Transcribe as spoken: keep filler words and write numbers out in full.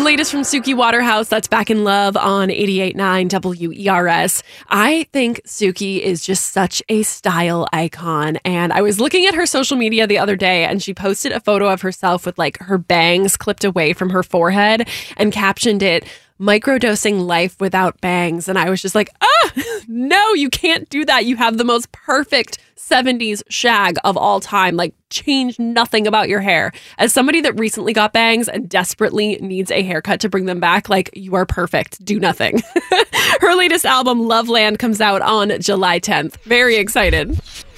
latest from Suki Waterhouse, that's Back in Love on eighty-eight point nine W E R S. I think Suki is just such a style icon. And I was looking at her social media the other day and she posted a photo of herself with like her bangs clipped away from her forehead and captioned it, "Microdosing life without bangs." And I was just like, ah, no, you can't do that. You have the most perfect seventies shag of all time. Like, change nothing about your hair. As somebody that recently got bangs and desperately needs a haircut to bring them back, like, you are perfect. Do nothing. Her latest album, Loveland, comes out on July tenth. Very excited.